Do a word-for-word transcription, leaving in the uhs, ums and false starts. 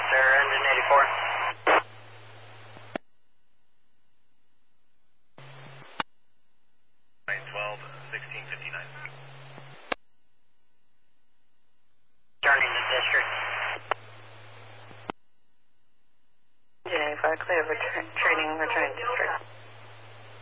Crosshair, engine eighty-four. nine twelve, sixteen fifty-nine. Turning to district. Engine eighty-five, clear for tra training, returning district.